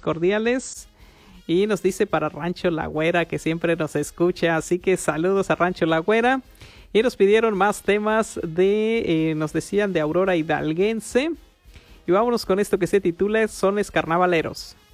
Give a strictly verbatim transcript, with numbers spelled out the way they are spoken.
cordiales. Y nos dice para Rancho La Güera, que siempre nos escucha. Así que saludos a Rancho La Güera. Y nos pidieron más temas de, eh, nos decían, de Aurora Hidalguense. Y vámonos con esto que se titula Sones Carnavaleros.